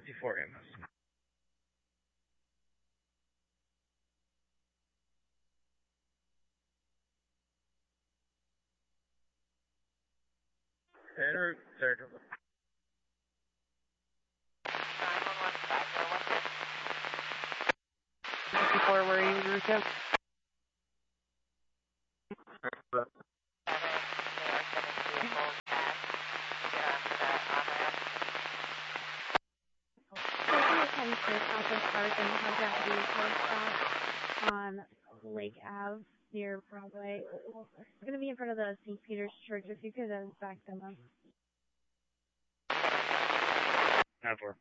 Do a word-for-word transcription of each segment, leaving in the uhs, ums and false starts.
fifty-four E M S. En route, sir. fifty-four, where are you en route to? On Lake Ave near Broadway. It's going to be in front of the Saint Peter's Church. If you could uh, back them up. nine four.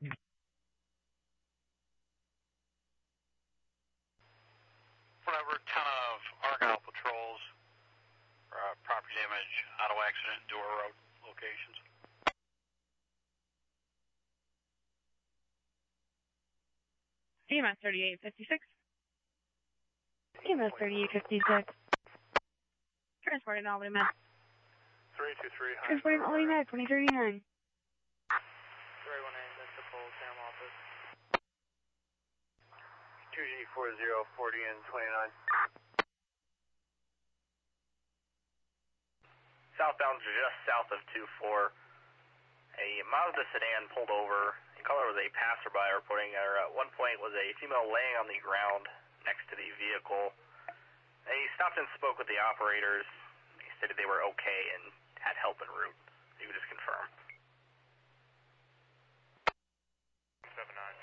Whatever, ton of Argyle patrols, uh, property damage, auto accident, door road locations. E M S thirty-eight fifty-six. E M S thirty-eight fifty-six. Transporting Albany Med. three two three. Transporting Albany Med, twenty thirty-nine. three one eight, that's the full Sam office. two G four zero forty and twenty-nine. Southbound just south of two four. A Mazda sedan pulled over. In color was a passerby reporting there. At one point was a female laying on the ground next to the vehicle. They stopped and spoke with the operators. They stated they were okay and had help en route. You could just confirm. seven nine.